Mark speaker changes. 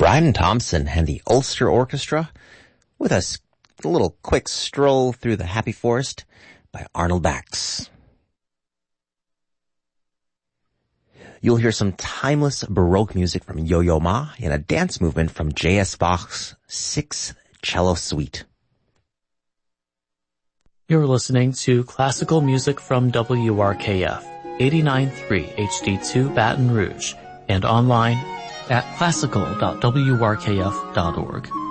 Speaker 1: Brian Thompson and the Ulster Orchestra with a little quick stroll through the Happy Forest by Arnold Bax. You'll hear some timeless Baroque music from Yo-Yo Ma and a dance movement from J.S. Bach's Sixth Cello Suite.
Speaker 2: You're listening to classical music from WRKF, 89.3 HD2 Baton Rouge, and online at classical.wrkf.org.